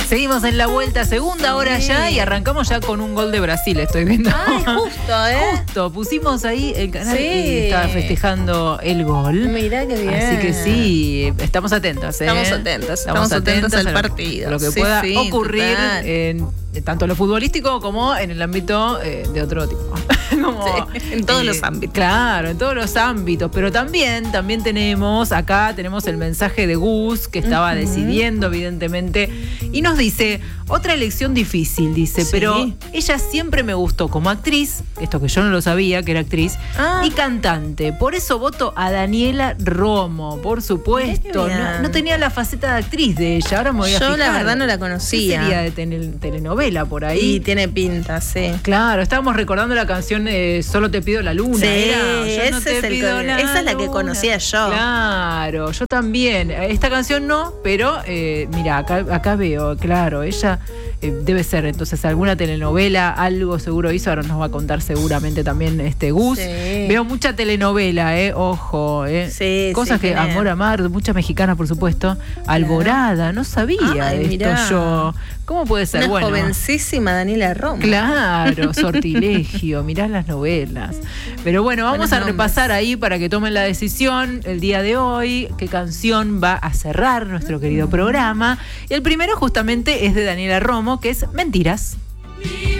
Seguimos en la vuelta, segunda hora ya, y arrancamos ya con un gol de Brasil, estoy viendo. Ay, justo, Justo, pusimos ahí el canal Sí. y estaba festejando el gol. Mirá qué bien. Así que sí, estamos atentos. Estamos atentos al a partido. lo que Sí, pueda sí, ocurrir total. en tanto lo futbolístico como en el ámbito de otro tipo. Como, Sí, en todos los ámbitos. Claro, en todos los ámbitos. Pero también tenemos el mensaje de Gus, que estaba decidiendo, evidentemente, y nos dice, otra elección difícil, dice, Sí. pero ella siempre me gustó como actriz, esto que yo no lo sabía, que era actriz, y cantante. Por eso voto a Daniela Romo, por supuesto. Mirá qué bien. No tenía la faceta de actriz de ella, ahora me voy a Yo fijar. la verdad no la ¿Qué conocía. sería de telenovela por ahí? Y tiene pinta, sí. Claro, estábamos recordando la canción Solo te pido la luna. Sí, Yo no ese te es el pido esa es la que luna. conocía yo. Claro, yo también. Esta canción no, pero mira, acá veo, claro, ella debe ser entonces alguna telenovela, algo seguro hizo, ahora nos va a contar seguramente también Gus. Sí. Veo mucha telenovela, ojo, Sí, cosas sí, que tiene. Amor, Amar, mucha mexicana, por supuesto. Alborada, no sabía Ay, esto mirá. yo. ¿Cómo puede ser? Una Bueno, jovencísima Daniela Romo. claro, Sortilegio, mirá las novelas. Pero bueno, vamos Buenos a nombres. repasar ahí para que tomen la decisión el día de hoy, qué canción va a cerrar nuestro querido programa. Y el primero justamente es de Daniela Romo, que es Mentiras.